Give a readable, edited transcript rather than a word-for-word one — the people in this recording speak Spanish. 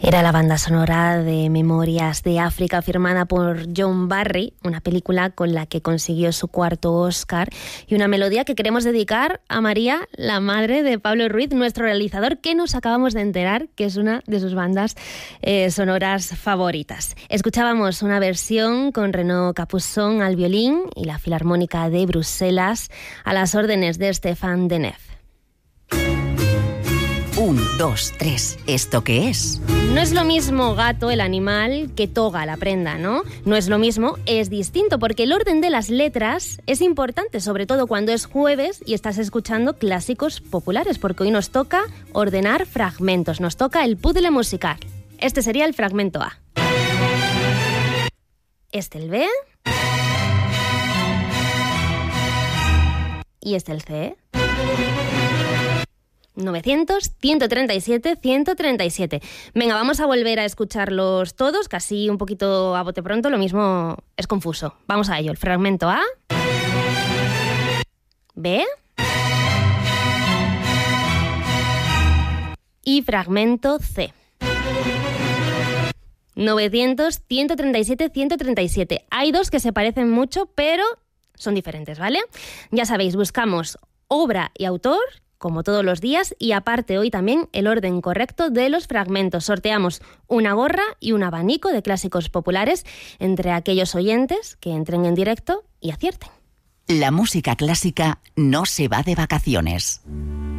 Era la banda sonora de Memorias de África, firmada por John Barry, una película con la que consiguió su cuarto Oscar, y una melodía que queremos dedicar a María, la madre de Pablo Ruiz, nuestro realizador, que nos acabamos de enterar que es una de sus bandas sonoras favoritas. Escuchábamos una versión con Renaud Capuçon al violín y la Filarmónica de Bruselas a las órdenes de Stéphane Deneuve. 1, 2, 3. ¿Esto qué es? No es lo mismo gato, el animal, que toga, la prenda, ¿no? No es lo mismo, es distinto, porque el orden de las letras es importante, sobre todo cuando es jueves y estás escuchando clásicos populares, porque hoy nos toca ordenar fragmentos, nos toca el puzzle musical. Este sería el fragmento A. Este el B. Y este el C. 900, 137, 137. Venga, vamos a volver a escucharlos todos, casi un poquito a bote pronto, lo mismo es confuso. Vamos a ello, el fragmento A, B y fragmento C. 900, 137, 137. Hay dos que se parecen mucho, pero son diferentes, ¿vale? Ya sabéis, buscamos obra y autor, como todos los días, y aparte hoy también el orden correcto de los fragmentos. Sorteamos una gorra y un abanico de clásicos populares entre aquellos oyentes que entren en directo y acierten. La música clásica no se va de vacaciones.